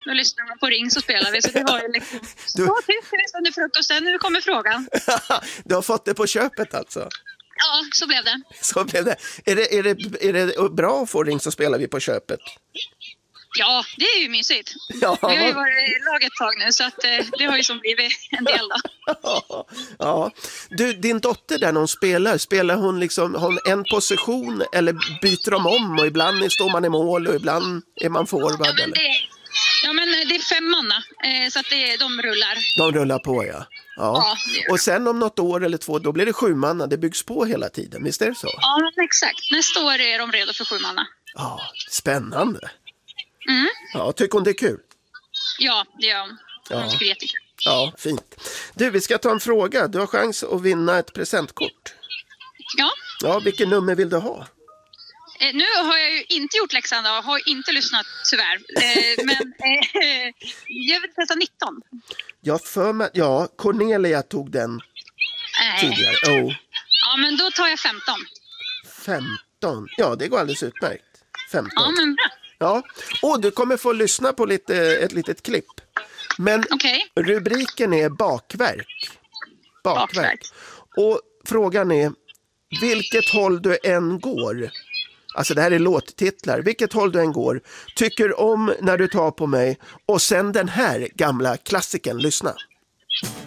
Då lyssnar man på Ring så spelar vi. Så det var ju liksom så tyst under frukosten. Nu kommer frågan. Du har fått det på köpet alltså? Ja, så blev det. Så blev det. Är det bra att få Ring så spelar vi på köpet? Ja, det är ju mysigt. Ja. Vi har ju varit i lag ett tag nu så att det har ju som blivit en del då. Ja. Du, din dotter där när hon spelar hon liksom hon en position eller byter de om och ibland står man i mål och ibland är man forward? Ja, men det är 5 manna så att de rullar. De rullar på, ja. Och sen om något år eller 2 då blir det 7 manna. Det byggs på hela tiden, visst är det så? Ja, men exakt. Nästa år är de redo för 7 manna. Ja, spännande. Mm. Ja, tycker hon det är kul? Ja, det gör hon. Hon tycker det är jättekul. Ja, fint. Du, vi ska ta en fråga. Du har chans att vinna ett presentkort. Ja. Ja, vilket nummer vill du ha? Nu har jag ju inte gjort läxan och har inte lyssnat tyvärr. Men jag vill testa 19. Ja, Cornelia tog den tidigare. Ja, men då tar jag 15. 15? Ja, det går alldeles utmärkt. 15. Ja, men bra. Ja, och du kommer få lyssna på ett litet klipp. Men rubriken är bakverk. Och frågan är, vilket håll du än går, alltså det här är låttitlar, vilket håll du än går, tycker om när du tar på mig och sen den här gamla klassiken, lyssna.